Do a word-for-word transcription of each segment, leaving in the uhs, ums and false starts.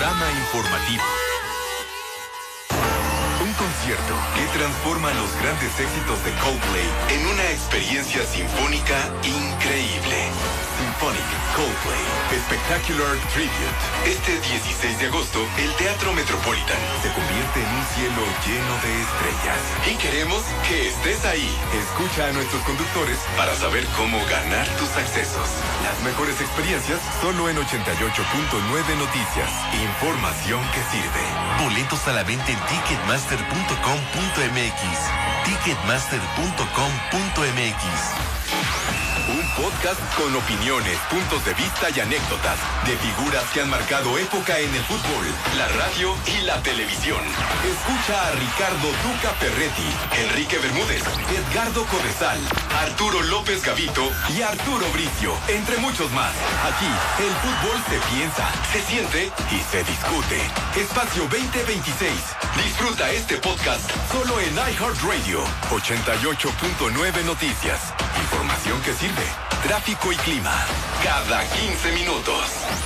Panorama informativo. Un concierto que transforma los grandes éxitos de Coldplay en una experiencia sinfónica increíble. Symphonic Coldplay Spectacular Tribute. Este dieciséis de agosto, el Teatro Metropolitan se convierte en un cielo lleno de estrellas. Y queremos que estés ahí. Escucha a nuestros conductores para saber cómo ganar tus accesos. Las mejores experiencias solo en ochenta y ocho punto nueve Noticias. Información que sirve. Boletos a la venta en ticketmaster punto com punto m x. ticketmaster punto com punto m x. Un podcast con opiniones, puntos de vista y anécdotas de figuras que han marcado época en el fútbol, la radio y la televisión. Escucha a Ricardo Duca Ferretti, Enrique Bermúdez, Edgardo Codesal, Arturo López Gavito y Arturo Bricio, entre muchos más. Aquí, el fútbol se piensa, se siente y se discute. Espacio veinte veintiséis. Disfruta este podcast solo en iHeartRadio. ochenta y ocho punto nueve Noticias. Información que sirve. Tráfico y clima. Cada quince minutos.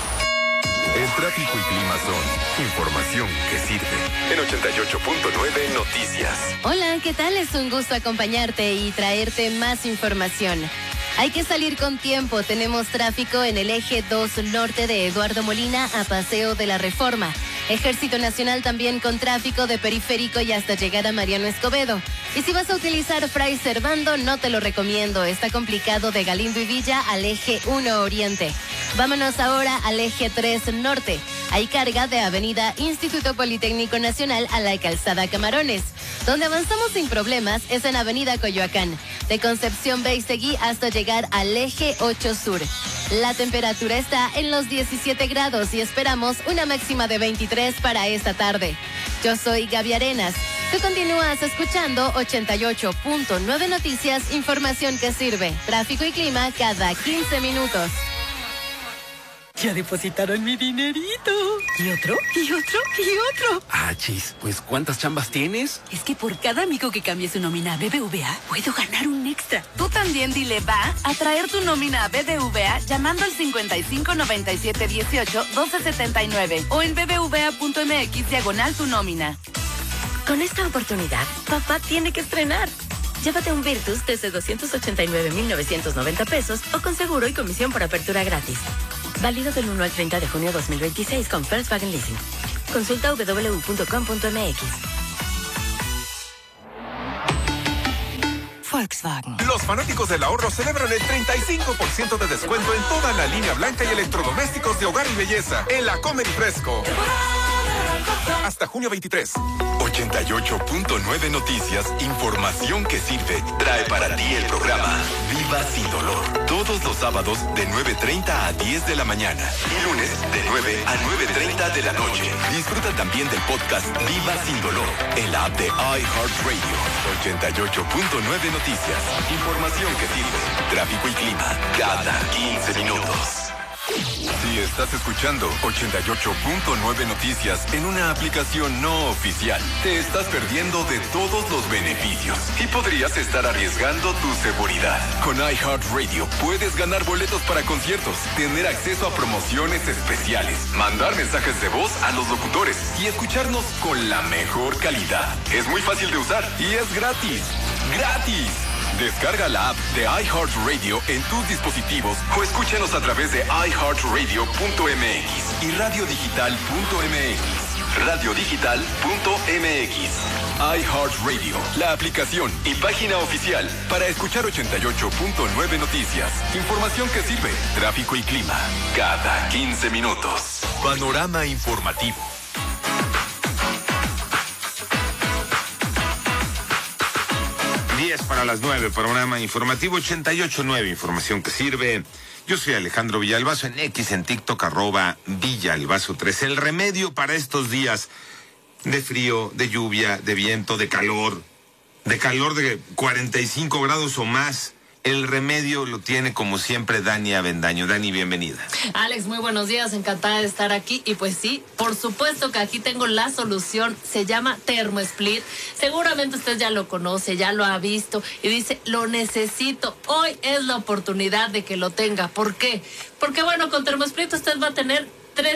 El tráfico y clima son información que sirve. En ochenta y ocho punto nueve Noticias. Hola, ¿qué tal? Es un gusto acompañarte y traerte más información. Hay que salir con tiempo. Tenemos tráfico en el eje dos norte de Eduardo Molina a Paseo de la Reforma. Ejército Nacional también con tráfico de Periférico y hasta llegar a Mariano Escobedo. Y si vas a utilizar Fray Servando, no te lo recomiendo. Está complicado de Galindo y Villa al eje uno Oriente. Vámonos ahora al eje tres Norte. Hay carga de Avenida Instituto Politécnico Nacional a la Calzada Camarones. Donde avanzamos sin problemas es en Avenida Coyoacán, de Concepción Beistegui hasta llegar al eje ocho Sur. La temperatura está en los diecisiete grados y esperamos una máxima de veintitrés para esta tarde. Yo soy Gaby Arenas. Tú continúas escuchando ochenta y ocho punto nueve Noticias, información que sirve. Tráfico y clima cada quince minutos. Ya depositaron mi dinerito. ¿Y otro? ¿Y otro? ¿Y otro? Ah, chis, pues ¿cuántas chambas tienes? Es que por cada amigo que cambie su nómina a B B V A, puedo ganar un extra. Tú también dile va a traer tu nómina a B B V A llamando al cincuenta y cinco noventa y siete dieciocho doce setenta y nueve o en b b v a punto m x diagonal tu nómina. Con esta oportunidad, papá tiene que estrenar. Llévate un Virtus desde doscientos ochenta y nueve mil novecientos noventa pesos o con seguro y comisión por apertura gratis. Válido del uno al treinta de junio dos mil veintiséis con Volkswagen Leasing. Consulta w w w punto com punto m x. Volkswagen. Los fanáticos del ahorro celebran el treinta y cinco por ciento de descuento en toda la línea blanca y electrodomésticos de hogar y belleza en la Comer y Fresco. Hasta junio veintitrés. ochenta y ocho punto nueve Noticias, información que sirve, trae para ti el programa Viva Sin Dolor. Todos los sábados de nueve treinta a diez de la mañana y lunes de nueve a nueve treinta de la noche. Disfruta también del podcast Viva Sin Dolor en la app de iHeartRadio. ochenta y ocho punto nueve Noticias, información que sirve, tráfico y clima cada quince minutos. Si estás escuchando ochenta y ocho punto nueve Noticias en una aplicación no oficial, te estás perdiendo de todos los beneficios y podrías estar arriesgando tu seguridad. Con iHeartRadio puedes ganar boletos para conciertos, tener acceso a promociones especiales, mandar mensajes de voz a los locutores y escucharnos con la mejor calidad. Es muy fácil de usar y es gratis. ¡Gratis! Descarga la app de iHeartRadio en tus dispositivos o escúchenos a través de i heart radio punto m x y radio digital punto m x. radio digital punto m x. iHeartRadio, la aplicación y página oficial para escuchar ochenta y ocho punto nueve Noticias. Información que sirve, tráfico y clima, cada quince minutos. Panorama informativo. diez para las nueve, programa informativo ochenta y ocho punto nueve, información que sirve. Yo soy Alejandro Villalbazo, en X, en TikTok, arroba Villalbazo tres. El remedio para estos días de frío, de lluvia, de viento, de calor, de calor de cuarenta y cinco grados o más. El remedio lo tiene, como siempre, Dani Avendaño. Dani, bienvenida. Alex, muy buenos días, encantada de estar aquí. Y pues sí, por supuesto que aquí tengo la solución. Se llama ThermoSplit. Seguramente usted ya lo conoce, ya lo ha visto y dice, lo necesito. Hoy es la oportunidad de que lo tenga. ¿Por qué? Porque bueno, con ThermoSplit usted va a tener tres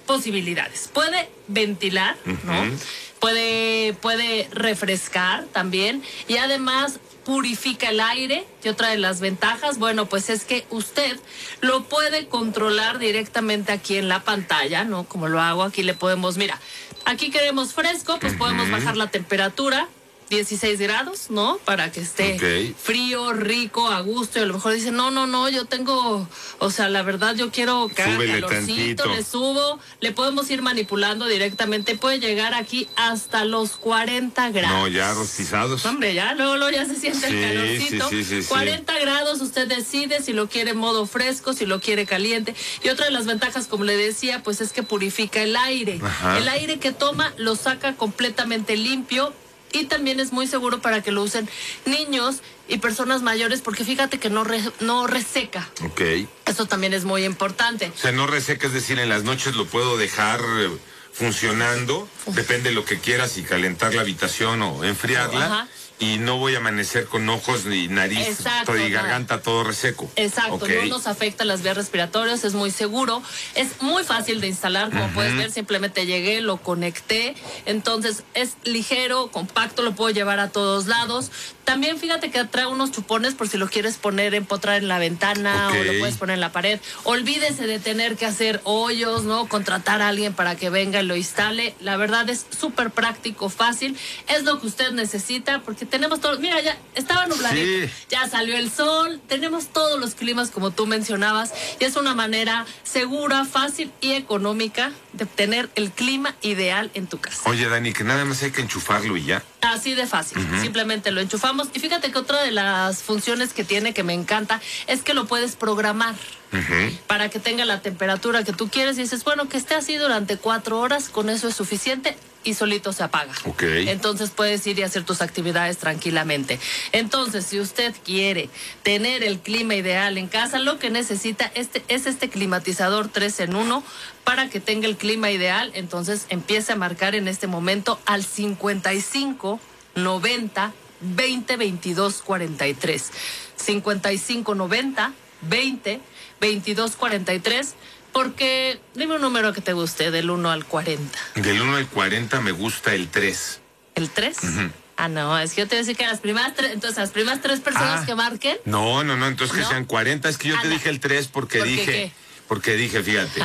posibilidades. Puede ventilar, uh-huh. ¿no? Puede, puede refrescar también y además purifica el aire. Y otra de las ventajas, bueno, pues es que usted lo puede controlar directamente aquí en la pantalla, ¿no? Como lo hago, aquí le podemos, mira, aquí queremos fresco, pues uh-huh. podemos bajar la temperatura. dieciséis grados, ¿no? Para que esté okay. frío, rico, a gusto. Y a lo mejor dice, no, no, no, yo tengo, o sea, la verdad yo quiero calorcito, tantito. Le subo, le podemos ir manipulando directamente. Puede llegar aquí hasta los cuarenta grados. No, ya rostizados. Hombre, ya, luego, luego ya se siente sí, el calorcito. Sí, sí, sí, cuarenta sí. grados, usted decide si lo quiere en modo fresco, si lo quiere caliente. Y otra de las ventajas, como le decía, pues es que purifica el aire. Ajá. El aire que toma lo saca completamente limpio. Y también es muy seguro para que lo usen niños y personas mayores, porque fíjate que no, re, no reseca. Ok. Eso también es muy importante. O sea, no reseca, es decir, en las noches lo puedo dejar funcionando, depende de lo que quieras, y calentar la habitación o enfriarla. Ajá. Y no voy a amanecer con ojos ni nariz Exacto, y garganta todo reseco. Exacto, okay. No nos afecta las vías respiratorias, es muy seguro, es muy fácil de instalar, como uh-huh. puedes ver, simplemente llegué, lo conecté, entonces es ligero, compacto, lo puedo llevar a todos lados. También fíjate que trae unos chupones por si lo quieres poner, empotrar en la ventana okay. o lo puedes poner en la pared. Olvídese de tener que hacer hoyos, ¿no? Contratar a alguien para que venga y lo instale. La verdad es súper práctico, fácil. Es lo que usted necesita porque tenemos todo. Mira, ya estaba nubladito, sí. ya salió el sol, tenemos todos los climas como tú mencionabas y es una manera segura, fácil y económica de obtener el clima ideal en tu casa. Oye, Dani, que nada más hay que enchufarlo y ya. Así de fácil, uh-huh. simplemente lo enchufamos. Y fíjate que otra de las funciones que tiene que me encanta es que lo puedes programar uh-huh. para que tenga la temperatura que tú quieres y dices, bueno, que esté así durante cuatro horas, con eso es suficiente y solito se apaga. Okay. Entonces puedes ir y hacer tus actividades tranquilamente. Entonces, si usted quiere tener el clima ideal en casa, lo que necesita este, es este climatizador tres en uno para que tenga el clima ideal. Entonces empiece a marcar en este momento al cincuenta y cinco noventa veinte veintidós cuarenta y tres. cincuenta y cinco noventa veinte veintidós cuarenta y tres. Porque, dime un número que te guste, del uno al cuarenta. Del uno al cuarenta me gusta el tres. ¿El tres? Uh-huh. Ah, no, es que yo te voy a decir que las primeras tres, entonces las primeras tres personas ah, que marquen. No, no, no, entonces ¿no? que sean cuarenta. Es que yo ah, te no. dije el tres porque ¿Por dije, qué? porque dije, fíjate,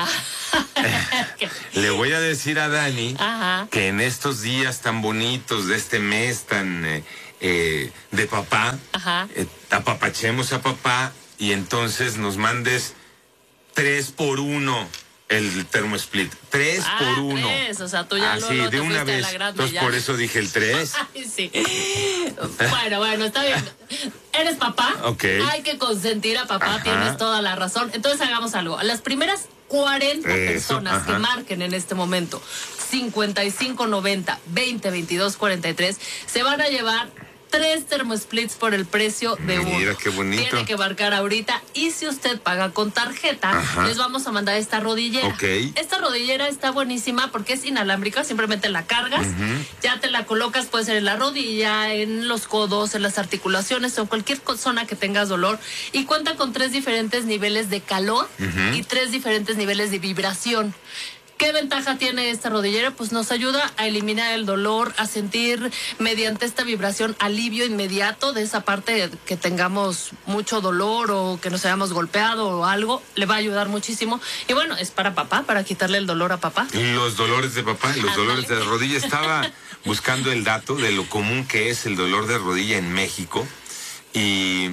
le voy a decir a Dani Ajá. que en estos días tan bonitos de este mes tan eh, eh, de papá, eh, apapachemos a papá y entonces nos mandes tres por uno el termosplit. Tres ah, por uno. Tres, o sea, tú ya ah, lo, sí, lo de te una vez. A la grande, entonces ya. Por eso dije el tres. Ay, sí. Bueno, bueno, está bien. Eres papá. Ok. Hay que consentir a papá, ajá. tienes toda la razón. Entonces hagamos algo. A las primeras cuarenta eso, personas ajá. que marquen en este momento cincuenta y cinco noventa veinte veintidós cuarenta y tres se van a llevar tres termosplits por el precio de uno. Mira qué bonito. Tiene que marcar ahorita y si usted paga con tarjeta, ajá. les vamos a mandar esta rodillera. Okay. Esta rodillera está buenísima porque es inalámbrica, simplemente la cargas, uh-huh. ya te la colocas, puede ser en la rodilla, en los codos, en las articulaciones o en cualquier zona que tengas dolor y cuenta con tres diferentes niveles de calor uh-huh. y tres diferentes niveles de vibración. ¿Qué ventaja tiene esta rodillera? Pues nos ayuda a eliminar el dolor, a sentir mediante esta vibración alivio inmediato de esa parte que tengamos mucho dolor o que nos hayamos golpeado o algo. Le va a ayudar muchísimo. Y bueno, es para papá, para quitarle el dolor a papá. Los dolores de papá, los Andale. dolores de rodilla. Estaba buscando el dato de lo común que es el dolor de rodilla en México y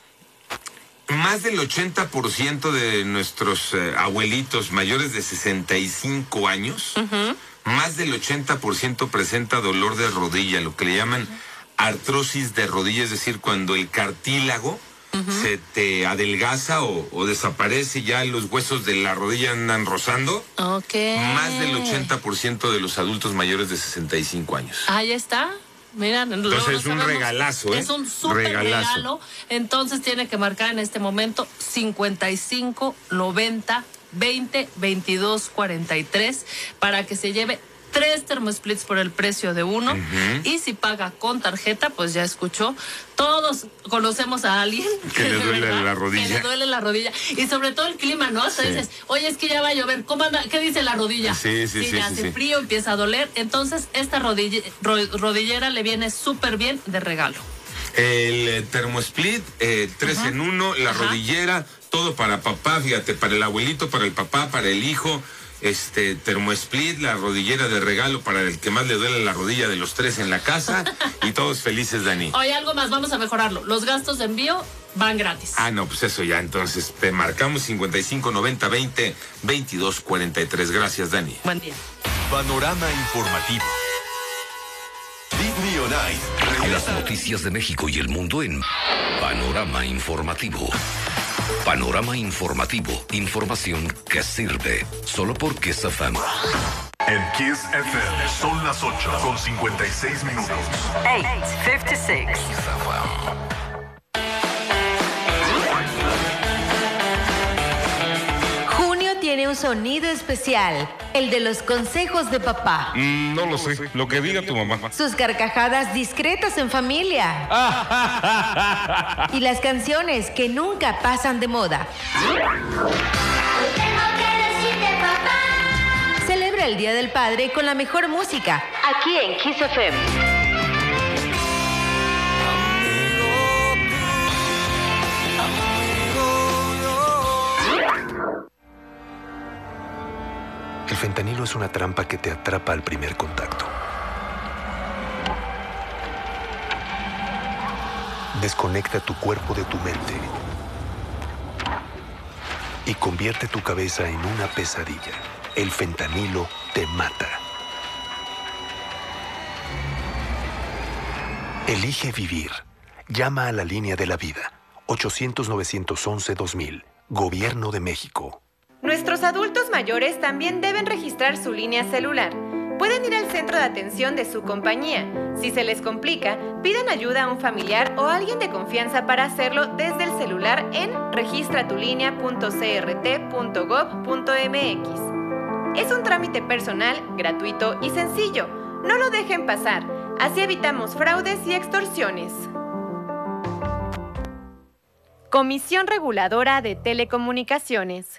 más del ochenta por ciento de nuestros eh, abuelitos mayores de sesenta y cinco años, uh-huh. más del ochenta por ciento presenta dolor de rodilla, lo que le llaman artrosis de rodilla, es decir, cuando el cartílago uh-huh. se te adelgaza o, o desaparece y ya los huesos de la rodilla andan rozando. Okay. Más del ochenta por ciento de los adultos mayores de sesenta y cinco años. Ahí está. Mira, entonces es un regalazo, ¿eh? Es un súper regalo. Entonces tiene que marcar en este momento cincuenta y cinco noventa veinte veintidós cuarenta y tres para que se lleve tres termosplits por el precio de uno. Uh-huh. Y si paga con tarjeta, pues ya escuchó. Todos conocemos a alguien que, que le duele verdad, la rodilla. Que le duele la rodilla. Y sobre todo el clima, ¿no? Hasta sí. dices, oye, es que ya va a llover. ¿Cómo anda? ¿Qué dice la rodilla? Sí, sí, si sí. le hace sí, frío, sí. empieza a doler. Entonces, esta rodille, ro, rodillera le viene súper bien de regalo. El eh, termosplit, eh, tres uh-huh. en uno, la uh-huh. rodillera, todo para papá, fíjate, para el abuelito, para el papá, para el hijo. Este termosplit, la rodillera de regalo para el que más le duele la rodilla de los tres en la casa y todos felices, Dani. Oye, algo más, vamos a mejorarlo. Los gastos de envío van gratis. Ah, no, pues eso ya, entonces te marcamos cincuenta y cinco noventa veinte veintidós cuarenta y tres. Gracias, Dani. Buen día. Panorama informativo. Disney On Ice. Las noticias de México y el mundo en Panorama Informativo. Panorama Informativo. Información que sirve. Solo por Kiss F M. En Kiss F M son las ocho con cincuenta y seis minutos. eight fifty-six. Junio tiene un sonido especial. El de los consejos de papá. Mm, no lo sé. Lo que diga tu mamá. Sus carcajadas discretas en familia. Y las canciones que nunca pasan de moda. Tengo que decirte, papá. Celebra el Día del Padre con la mejor música. Aquí en Kiss F M. El fentanilo es una trampa que te atrapa al primer contacto. Desconecta tu cuerpo de tu mente y convierte tu cabeza en una pesadilla. El fentanilo te mata. Elige vivir. Llama a la línea de la vida. ochocientos, novecientos once, dos mil. Gobierno de México. Nuestros adultos mayores también deben registrar su línea celular. Pueden ir al centro de atención de su compañía. Si se les complica, pidan ayuda a un familiar o a alguien de confianza para hacerlo desde el celular en registra tu línea punto c r t punto gov punto m x. Es un trámite personal, gratuito y sencillo. No lo dejen pasar. Así evitamos fraudes y extorsiones. Comisión Reguladora de Telecomunicaciones.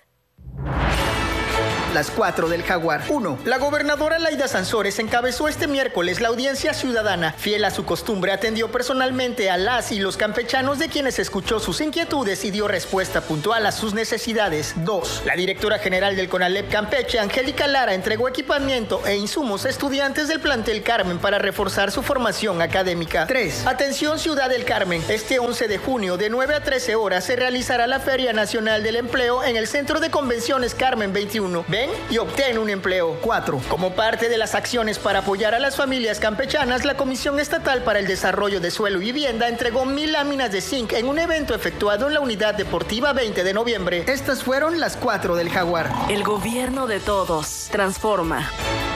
Las cuatro del Jaguar. uno. La gobernadora Laida Sansores encabezó este miércoles la audiencia ciudadana. Fiel a su costumbre, atendió personalmente a las y los campechanos, de quienes escuchó sus inquietudes y dio respuesta puntual a sus necesidades. dos. La directora general del CONALEP Campeche, Angélica Lara, entregó equipamiento e insumos a estudiantes del plantel Carmen para reforzar su formación académica. tres. Atención Ciudad del Carmen. Este once de junio, de nueve a trece horas, se realizará la Feria Nacional del Empleo en el Centro de Convenciones Carmen veintiuno. Ven y obtén un empleo. cuatro. Como parte de las acciones para apoyar a las familias campechanas, la Comisión Estatal para el Desarrollo de Suelo y Vivienda entregó mil láminas de zinc en un evento efectuado en la Unidad Deportiva veinte de noviembre. Estas fueron las cuatro del Jaguar. El gobierno de todos. Transforma.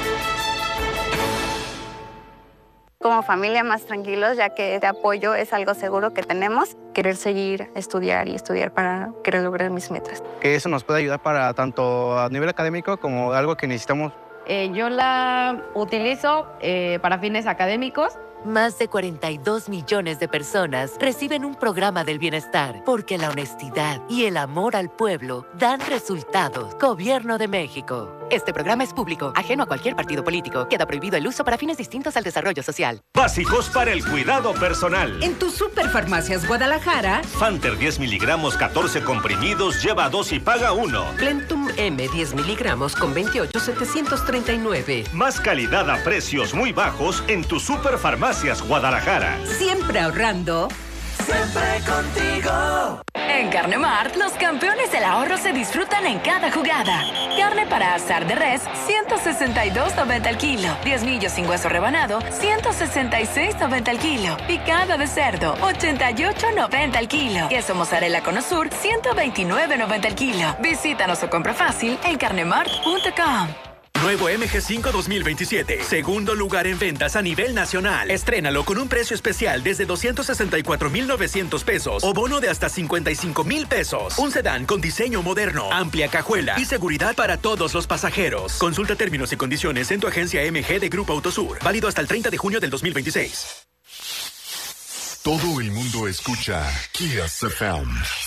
Como familia más tranquilos, ya que este apoyo es algo seguro que tenemos. Querer seguir, estudiar y estudiar para querer lograr mis metas. Que eso nos puede ayudar para tanto a nivel académico como algo que necesitamos. Eh, yo la utilizo eh, para fines académicos. Más de cuarenta y dos millones de personas reciben un programa del bienestar porque la honestidad y el amor al pueblo dan resultados. Gobierno de México. Este programa es público, ajeno a cualquier partido político. Queda prohibido el uso para fines distintos al desarrollo social. Básicos para el cuidado personal. En tus Superfarmacias Guadalajara. Fanter diez miligramos, catorce comprimidos, lleva dos y paga uno. Plentum M diez miligramos con veintiocho setecientos treinta y nueve. Más calidad a precios muy bajos en tus Superfarmacias Guadalajara. Siempre ahorrando. Siempre contigo. En Carne Mart, los campeones del ahorro se disfrutan en cada jugada. Carne para asar de res, ciento sesenta y dos noventa el kilo. diez millos sin hueso rebanado, ciento sesenta y seis noventa el kilo. Picada de cerdo, ochenta y ocho noventa el kilo. Queso mozzarella Cono Sur, ciento veintinueve noventa el kilo. Visítanos o compra fácil en carnemart punto com. Nuevo M G cinco dos mil veintisiete. Segundo lugar en ventas a nivel nacional. Estrénalo con un precio especial desde doscientos sesenta y cuatro mil novecientos pesos o bono de hasta cincuenta y cinco mil pesos. Un sedán con diseño moderno, amplia cajuela y seguridad para todos los pasajeros. Consulta términos y condiciones en tu agencia M G de Grupo Autosur. Válido hasta el treinta de junio del dos mil veintiséis. Todo el mundo escucha Kiss F M.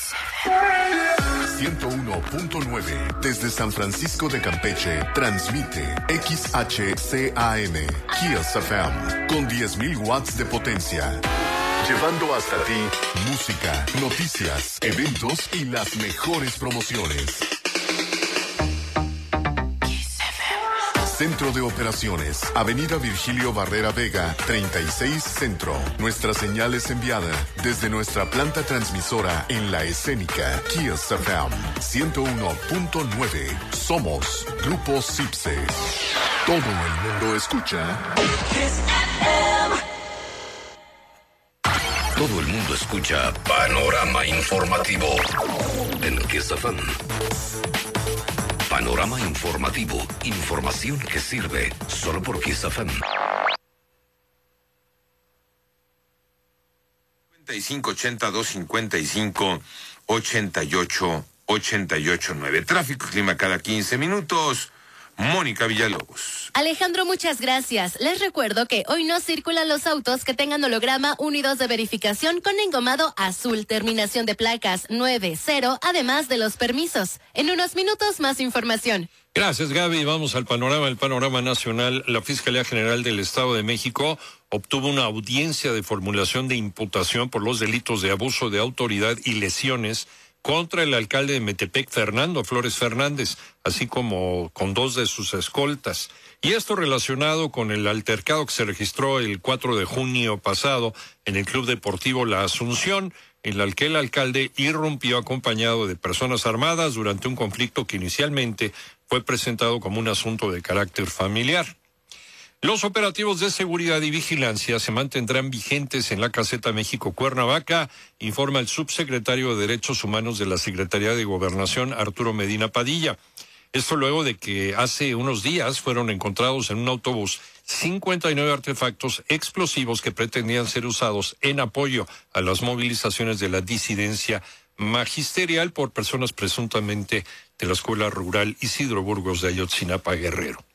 ciento uno punto nueve desde San Francisco de Campeche transmite X H C A M Kiss F M con diez mil watts de potencia, llevando hasta ti música, noticias, eventos y las mejores promociones. Centro de Operaciones, Avenida Virgilio Barrera Vega, treinta y seis Centro. Nuestra señal es enviada desde nuestra planta transmisora en La Escénica, Kiss F M, ciento uno punto nueve. Somos Grupo Cipse. Todo el mundo escucha Kiss F M. Todo el mundo escucha Panorama Informativo en Kiss F M. Panorama Informativo. Información que sirve solo por Kiss F M. cincuenta y cinco ochenta, doscientos cincuenta y cinco, ochenta y ocho, ochenta y ocho nueve. Tráfico y clima cada quince minutos. Mónica Villalobos. Alejandro, muchas gracias. Les recuerdo que hoy no circulan los autos que tengan holograma uno y dos de verificación con engomado azul, terminación de placas nueve cero, además de los permisos. En unos minutos más información. Gracias, Gaby. Vamos al panorama, el panorama nacional. La Fiscalía General del Estado de México obtuvo una audiencia de formulación de imputación por los delitos de abuso de autoridad y lesiones contra el alcalde de Metepec, Fernando Flores Fernández, así como con dos de sus escoltas. Y esto relacionado con el altercado que se registró el cuatro de junio pasado en el Club Deportivo La Asunción, en el que el alcalde irrumpió acompañado de personas armadas durante un conflicto que inicialmente fue presentado como un asunto de carácter familiar. Los operativos de seguridad y vigilancia se mantendrán vigentes en la Caseta México Cuernavaca, informa el subsecretario de Derechos Humanos de la Secretaría de Gobernación, Arturo Medina Padilla. Esto luego de que hace unos días fueron encontrados en un autobús cincuenta y nueve artefactos explosivos que pretendían ser usados en apoyo a las movilizaciones de la disidencia magisterial por personas presuntamente de la Escuela Rural Isidro Burgos de Ayotzinapa, Guerrero.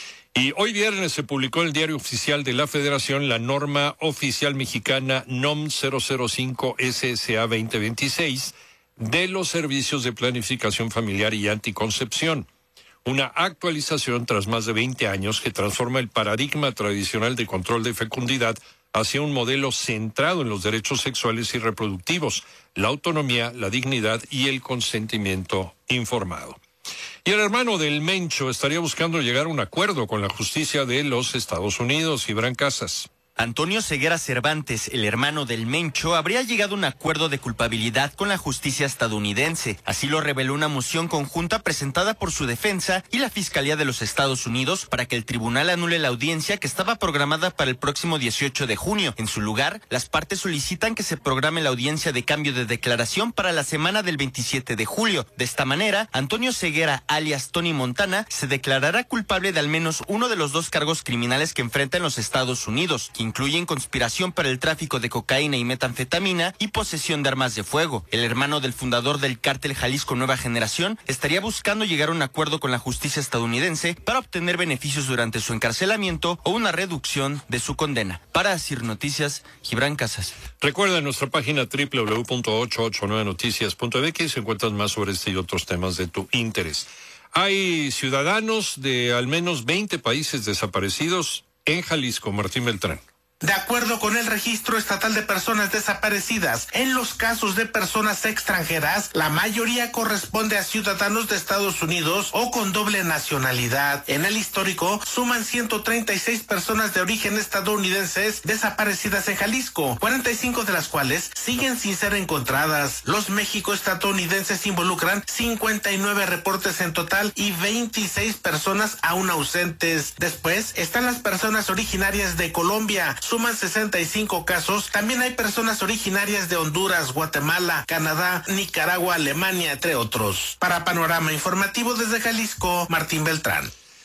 Y hoy viernes se publicó en el Diario Oficial de la Federación la norma oficial mexicana N O M cero cero cinco S S A veinte veintiséis de los servicios de planificación familiar y anticoncepción. Una actualización tras más de veinte años que transforma el paradigma tradicional de control de fecundidad hacia un modelo centrado en los derechos sexuales y reproductivos, la autonomía, la dignidad y el consentimiento informado. Y el hermano del Mencho estaría buscando llegar a un acuerdo con la justicia de los Estados Unidos. Gibran Casas. Antonio Ceguera Cervantes, el hermano del Mencho, habría llegado a un acuerdo de culpabilidad con la justicia estadounidense. Así lo reveló una moción conjunta presentada por su defensa y la Fiscalía de los Estados Unidos para que el tribunal anule la audiencia que estaba programada para el próximo dieciocho de junio. En su lugar, las partes solicitan que se programe la audiencia de cambio de declaración para la semana del veintisiete de julio. De esta manera, Antonio Ceguera, alias Tony Montana, se declarará culpable de al menos uno de los dos cargos criminales que enfrenta en los Estados Unidos, que incluyen conspiración para el tráfico de cocaína y metanfetamina y posesión de armas de fuego. El hermano del fundador del cártel Jalisco Nueva Generación estaría buscando llegar a un acuerdo con la justicia estadounidense para obtener beneficios durante su encarcelamiento o una reducción de su condena. Para Asir Noticias, Gibran Casas. Recuerda nuestra página doble u doble u doble u punto ochocientos ochenta y nueve noticias punto m x, encuentras más sobre este y otros temas de tu interés. Hay ciudadanos de al menos veinte países desaparecidos en Jalisco. Martín Beltrán. De acuerdo con el Registro Estatal de Personas Desaparecidas, en los casos de personas extranjeras, la mayoría corresponde a ciudadanos de Estados Unidos o con doble nacionalidad. En el histórico, suman ciento treinta y seis personas de origen estadounidenses desaparecidas en Jalisco, cuarenta y cinco de las cuales siguen sin ser encontradas. Los México-estadounidenses involucran cincuenta y nueve reportes en total y veintiséis personas aún ausentes. Después están las personas originarias de Colombia, suman sesenta y cinco casos. También hay personas originarias de Honduras, Guatemala, Canadá, Nicaragua, Alemania, entre otros. Para Panorama Informativo desde Jalisco, Martín Beltrán.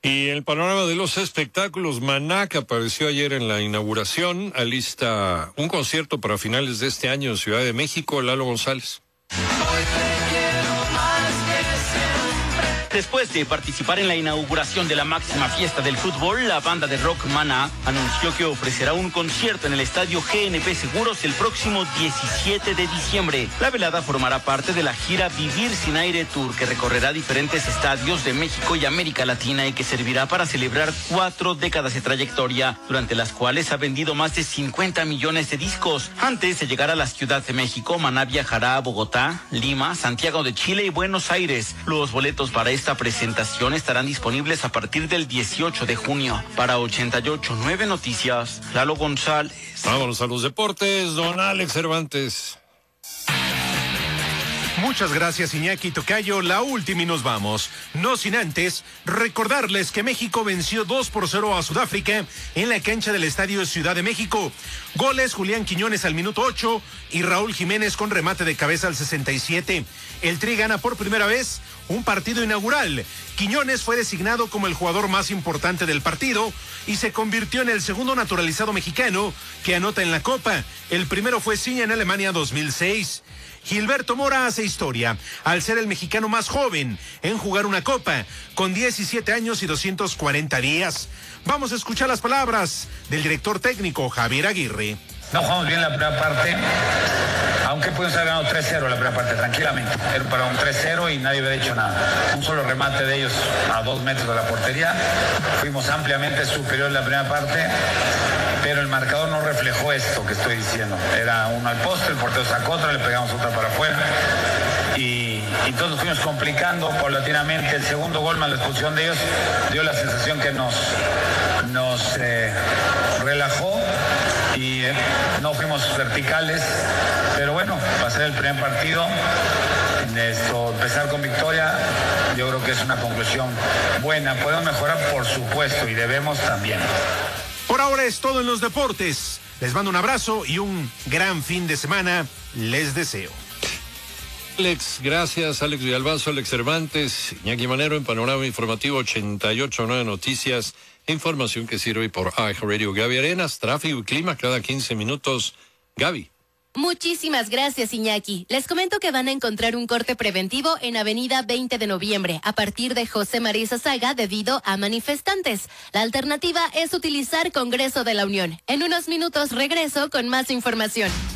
Y el panorama de los espectáculos, Maná, que apareció ayer en la inauguración, alista un concierto para finales de este año en Ciudad de México. Lalo González. Después de participar en la inauguración de la máxima fiesta del fútbol, la banda de rock Maná anunció que ofrecerá un concierto en el estadio G N P Seguros el próximo diecisiete de diciembre. La velada formará parte de la gira Vivir Sin Aire Tour, que recorrerá diferentes estadios de México y América Latina y que servirá para celebrar cuatro décadas de trayectoria, durante las cuales ha vendido más de cincuenta millones de discos. Antes de llegar a la Ciudad de México, Maná viajará a Bogotá, Lima, Santiago de Chile y Buenos Aires. Los boletos para este Esta presentación estarán disponibles a partir del dieciocho de junio. Para ochenta y ocho punto nueve Noticias, Lalo González. Vámonos a los deportes, don Alex Cervantes. Muchas gracias, Iñaki Tocayo. La última y nos vamos. No sin antes recordarles que México venció dos por cero a Sudáfrica en la cancha del Estadio Ciudad de México. Goles: Julián Quiñones al minuto ocho y Raúl Jiménez con remate de cabeza al sesenta y siete. El Tri gana por primera vez un partido inaugural. Quiñones fue designado como el jugador más importante del partido y se convirtió en el segundo naturalizado mexicano que anota en la Copa. El primero fue Ciña en Alemania dos mil seis. Gilberto Mora hace historia al ser el mexicano más joven en jugar una copa, con diecisiete años y doscientos cuarenta días. Vamos a escuchar las palabras del director técnico Javier Aguirre. No jugamos bien la primera parte, aunque pudimos haber ganado tres cero la primera parte, tranquilamente. Era para un tres cero y nadie hubiera hecho nada. Un solo remate de ellos a dos metros de la portería. Fuimos ampliamente superior en la primera parte, pero el marcador no reflejó esto que estoy diciendo. Era uno al poste, el portero sacó otra, le pegamos otra para afuera. Y, y todos nos fuimos complicando paulatinamente. El segundo gol más la expulsión de ellos dio la sensación que nos, nos eh, relajó y eh, no fuimos verticales. Pero bueno, pasar el primer partido, esto, empezar con victoria, yo creo que es una conclusión buena. Podemos mejorar, por supuesto, y debemos también. Por ahora es todo en los deportes. Les mando un abrazo y un gran fin de semana. Les deseo. Alex, gracias. Alex Villalbazo, Alex Cervantes, Iñaki Manero en Panorama Informativo ochenta y ocho punto nueve Noticias. Información que sirve por iHeartRadio. Gaby Arenas, tráfico y clima cada quince minutos. Gaby. Muchísimas gracias, Iñaki. Les comento que van a encontrar un corte preventivo en Avenida veinte de noviembre a partir de José María Saga debido a manifestantes. La alternativa es utilizar Congreso de la Unión. En unos minutos regreso con más información.